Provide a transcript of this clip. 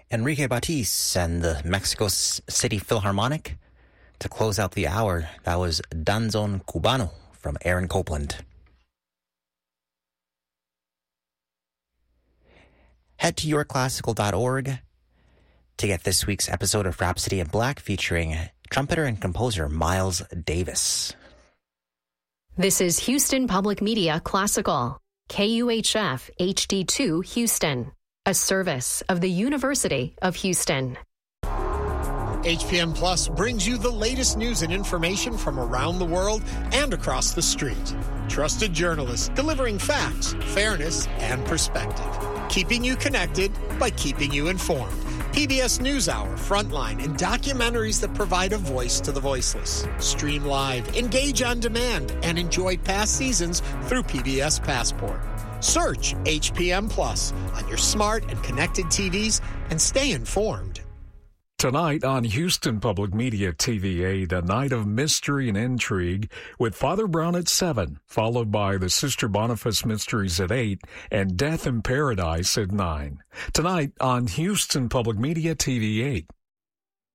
Enrique Batiz and the Mexico City Philharmonic. To close out the hour, that was Danzón Cubano from Aaron Copland. Head to yourclassical.org to get this week's episode of Rhapsody in Black featuring trumpeter and composer Miles Davis. This is Houston Public Media Classical, KUHF HD2 Houston, a service of the University of Houston. HPM Plus brings you the latest news and information from around the world and across the street. Trusted journalists delivering facts, fairness, and perspective. Keeping you connected by keeping you informed. PBS NewsHour, Frontline, and documentaries that provide a voice to the voiceless. Stream live, engage on demand, and enjoy past seasons through PBS Passport. Search HPM Plus on your smart and connected TVs and stay informed. Tonight on Houston Public Media TV8, a night of mystery and intrigue with Father Brown at 7, followed by the Sister Boniface Mysteries at 8 and Death in Paradise at 9. Tonight on Houston Public Media TV8.